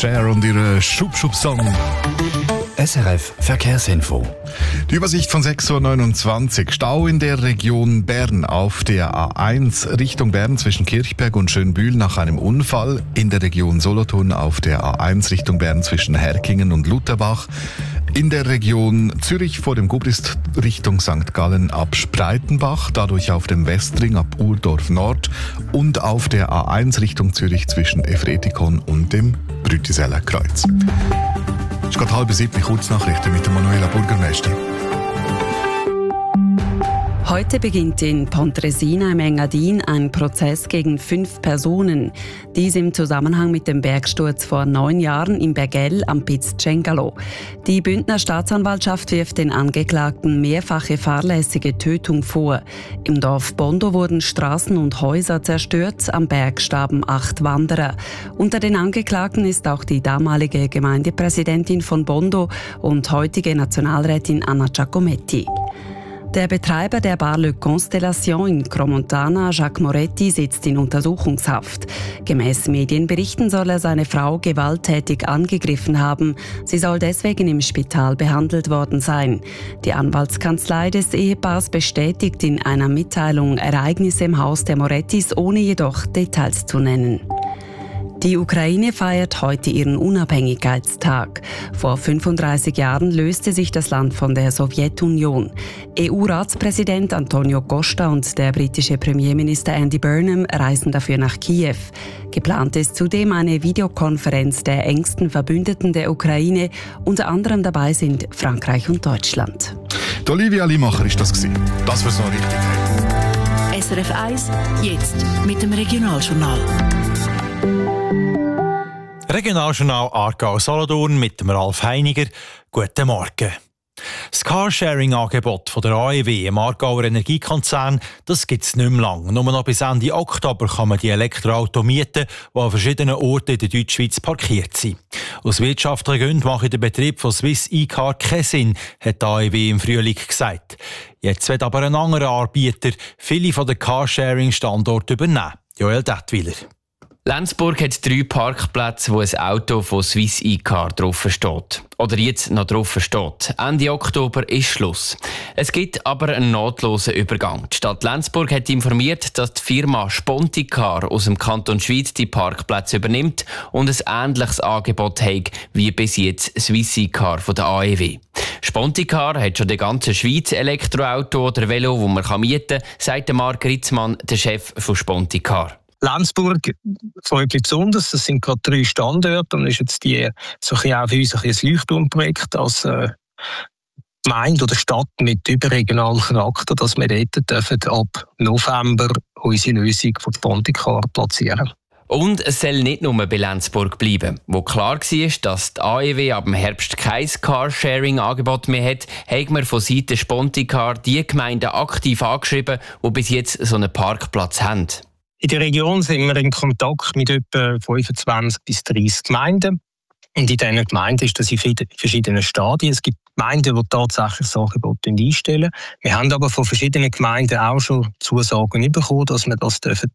Cher und ihre Schub-Schub-Song. SRF Verkehrsinfo. Die Übersicht von 6.29 Uhr. Stau in der Region Bern auf der A1 Richtung Bern zwischen Kirchberg und Schönbühl nach einem Unfall. In der Region Solothurn auf der A1 Richtung Bern zwischen Herkingen und Lutherbach. In der Region Zürich vor dem Gubrist Richtung St. Gallen ab Spreitenbach, dadurch auf dem Westring ab Urdorf Nord und auf der A1 Richtung Zürich zwischen Efretikon und dem Brütiseller Kreuz. Es ist gerade 6:30, Kurznachrichten mit Manuela Burgermeister. Heute beginnt in Pontresina im Engadin ein Prozess gegen 5 Personen. Dies im Zusammenhang mit dem Bergsturz vor 9 Jahren im Bergell am Piz Cengalo. Die Bündner Staatsanwaltschaft wirft den Angeklagten mehrfache fahrlässige Tötung vor. Im Dorf Bondo wurden Straßen und Häuser zerstört, am Berg starben 8 Wanderer. Unter den Angeklagten ist auch die damalige Gemeindepräsidentin von Bondo und heutige Nationalrätin Anna Giacometti. Der Betreiber der Bar Le Constellation in Cromontana, Jacques Moretti, sitzt in Untersuchungshaft. Gemäß Medienberichten soll er seine Frau gewalttätig angegriffen haben. Sie soll deswegen im Spital behandelt worden sein. Die Anwaltskanzlei des Ehepaars bestätigt in einer Mitteilung Ereignisse im Haus der Morettis, ohne jedoch Details zu nennen. Die Ukraine feiert heute ihren Unabhängigkeitstag. Vor 35 Jahren löste sich das Land von der Sowjetunion. EU-Ratspräsident Antonio Costa und der britische Premierminister Andy Burnham reisen dafür nach Kiew. Geplant ist zudem eine Videokonferenz der engsten Verbündeten der Ukraine. Unter anderem dabei sind Frankreich und Deutschland. Die Olivia Limacher ist das gewesen. Das was noch richtig haben. SRF 1, jetzt mit dem Regionaljournal. Regionaljournal Aargau-Solothurn mit dem Ralf Heiniger. Guten Morgen. Das Carsharing-Angebot von der AEW im Aargauer Energiekonzern, das gibt es nicht mehr lang. Nur noch bis Ende Oktober kann man die Elektroautos mieten, die an verschiedenen Orten in der Deutschschweiz parkiert sind. Aus wirtschaftlichen Gründen mache der Betrieb von Swiss E-Car keinen Sinn, hat die AEW im Frühling gesagt. Jetzt wird aber ein anderer Anbieter viele von den Carsharing-Standorten übernehmen. Joel Dettwiler. Lenzburg hat 3 Parkplätze, wo ein Auto von Swiss E-Car drauf steht. Oder jetzt noch drauf steht. Ende Oktober ist Schluss. Es gibt aber einen notlosen Übergang. Die Stadt Lenzburg hat informiert, dass die Firma Sponticar aus dem Kanton Schwyz die Parkplätze übernimmt und ein ähnliches Angebot hat wie bis jetzt Swiss E-Car von der AEW. Sponticar hat schon die ganze Schweiz Elektroauto oder Velo, das man mieten kann, sagt Marc Ritzmann, der Chef von Sponticar. Lenzburg freut mich besonders. Das sind gerade 3 Standorte und ist jetzt so auch für uns ein Leuchtturmprojekt als Gemeinde oder Stadt mit überregionalem Charakter, dass wir dort ab November unsere Lösung von Sponticar platzieren. Und es soll nicht nur bei Lenzburg bleiben. Wo klar war, dass die AEW ab dem Herbst kein Carsharing-Angebot mehr hat, haben wir von Seiten Sponticar die Gemeinden aktiv angeschrieben, die bis jetzt so einen Parkplatz haben. In der Region sind wir in Kontakt mit etwa 25 bis 30 Gemeinden. Und in diesen Gemeinden ist das in verschiedenen Stadien. Es gibt Gemeinden, die tatsächlich das Angebot einstellen. Wir haben aber von verschiedenen Gemeinden auch schon Zusagen bekommen, dass wir das dort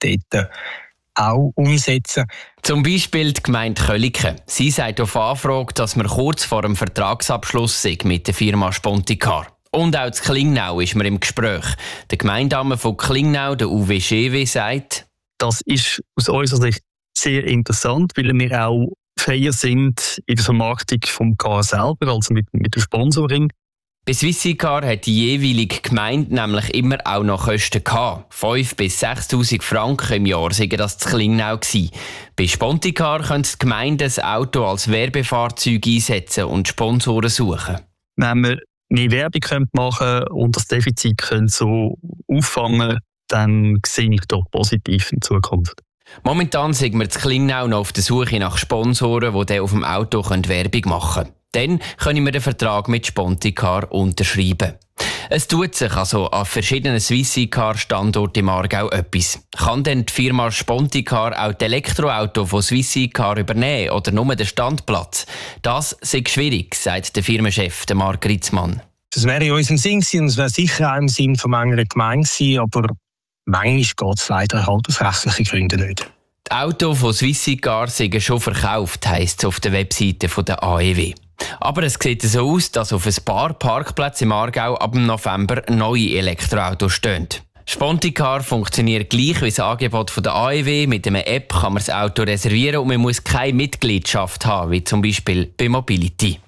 auch umsetzen. Zum Beispiel die Gemeinde Köliken. Sie sagt auf Anfrage, dass wir kurz vor dem Vertragsabschluss sind mit der Firma Sponticar. Und auch zu Klingnau ist man im Gespräch. Der Gemeindame von Klingnau, der Uwe Schewe, sagt: Das ist aus unserer Sicht sehr interessant, weil wir auch freier sind in der Vermarktung vom Car selber, also mit dem Sponsoring. Bei Swiss E-Car hat die jeweilige Gemeinde nämlich immer auch noch Kosten gehabt. 5.000 bis 6.000 Franken im Jahr sei das zu Klingnau gewesen. Bei Sponticar können die Gemeinden das Auto als Werbefahrzeug einsetzen und Sponsoren suchen. Wenn wir mehr Werbung machen können und das Defizit können so auffangen, dann sehe ich doch positiv in Zukunft. Momentan sind wir zu Klingnau noch auf der Suche nach Sponsoren, die dann auf dem Auto Werbung machen können. Dann können wir den Vertrag mit Sponticar unterschreiben. Es tut sich also an verschiedenen Swiss E-Car-Standorten im Aargau etwas. Kann denn die Firma Sponticar auch die Elektroauto von Swiss E-Car übernehmen oder nur den Standplatz? Das ist schwierig, sagt der Firmenchef Marc Ritzmann. Das wäre in unserem Sinn gewesen, und es wäre sicher auch im Sinn von einer Gemeinde gewesen, aber manchmal geht es leider halt aus rechtlichen Gründen nicht. Die Autos von Swissicar sind schon verkauft, heisst es auf der Webseite der AEW. Aber es sieht so aus, dass auf ein paar Parkplätzen im Aargau ab November neue Elektroautos stehen. Sponticar funktioniert gleich wie das Angebot der AEW. Mit einer App kann man das Auto reservieren und man muss keine Mitgliedschaft haben, wie zum Beispiel bei Mobility.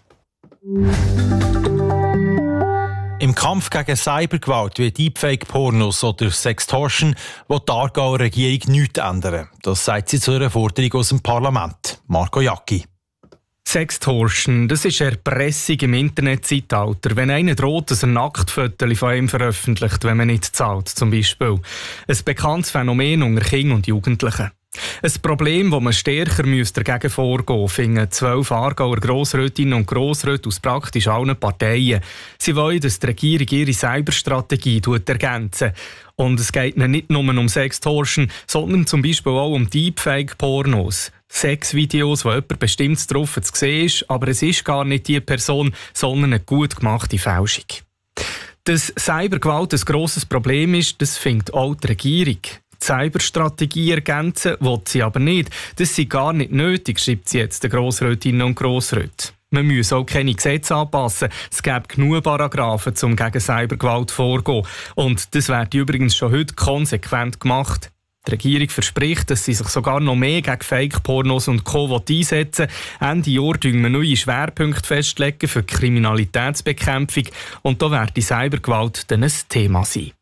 Im Kampf gegen Cybergewalt wie Deepfake-Pornos oder Sextortion will die Aargauer Regierung nichts ändern. Das sagt sie zu einer Forderung aus dem Parlament. Marco Jacki. Sextortion, das ist Erpressung im Internetzeitalter. Wenn einer droht, dass er Nacktfotos von ihm veröffentlicht, wenn man nicht zahlt, zum Beispiel. Ein bekanntes Phänomen unter Kindern und Jugendlichen. Ein Problem, das man stärker dagegen vorgehen müsste, finden 12 Aargauer Grossrätinnen und Grossräte aus praktisch allen Parteien. Sie wollen, dass die Regierung ihre Cyberstrategie ergänzen. Und es geht nicht nur um Sextortion, sondern zum Beispiel auch um Deepfake-Pornos. Sexvideos, wo jemand bestimmt drauf zu sehen ist, aber es ist gar nicht die Person, sondern eine gut gemachte Fälschung. Dass Cybergewalt ein grosses Problem ist, das findet auch die Regierung. Die Cyberstrategie ergänzen will sie aber nicht. Das sei gar nicht nötig, schreibt sie jetzt den Grossrätinnen und Grossräten. Man muss auch keine Gesetze anpassen. Es gäbe genug Paragraphen, um gegen Cybergewalt vorzugehen. Und das wird übrigens schon heute konsequent gemacht. Die Regierung verspricht, dass sie sich sogar noch mehr gegen Fake-Pornos und Co. einsetzen will. Ende Jahr legen wir neue Schwerpunkte festlegen für die Kriminalitätsbekämpfung. Und da wird die Cybergewalt dann ein Thema sein.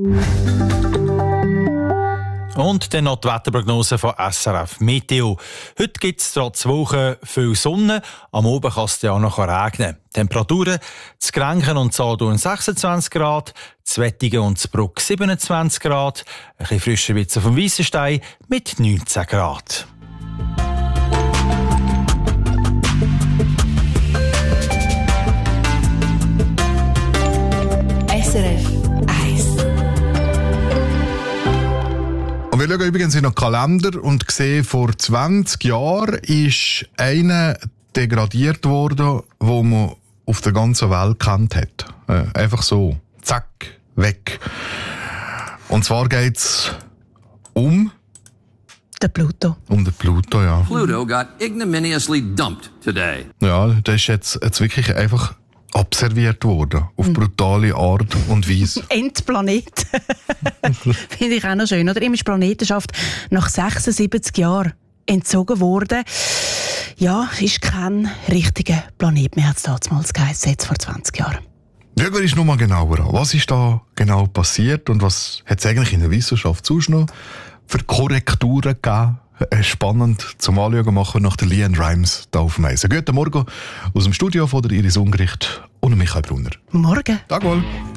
Und dann noch die Wetterprognose von SRF Meteo. Heute gibt es trotz Woche viel Sonne. Am Abend kann es auch noch regnen. Temperaturen: zu Grenchen und Solothurn 26 Grad, zu Wettigen und zu Bruck 27 Grad, ein bisschen frischer wird es auf dem Weissenstein mit 19 Grad. SRF 1. Wir schauen übrigens in den Kalender und sehen, vor 20 Jahren ist einer degradiert worden, den man auf der ganzen Welt kennt hat. Einfach so. Zack, weg. Und zwar geht es um den Pluto. Um den Pluto, ja. Pluto got ignominiously dumped today. Ja, der ist jetzt wirklich einfach observiert worden. Auf brutale Art und Weise. Endplanet. Finde ich auch noch schön. Oder? Ihm ist Planetenschaft nach 76 Jahren entzogen worden. Ja, ist kein richtiger Planet mehr, hat es damals geheißen, jetzt vor 20 Jahren. Schauen wir uns noch mal genauer an. Was ist da genau passiert und was hat es eigentlich in der Wissenschaft sonst noch für Korrekturen gegeben? Spannend zum Anschauen machen nach der Leanne Rimes hier auf dem Eisen. Guten Morgen aus dem Studio von der Iris Ungericht und Michael Brunner. Morgen. Tag wohl.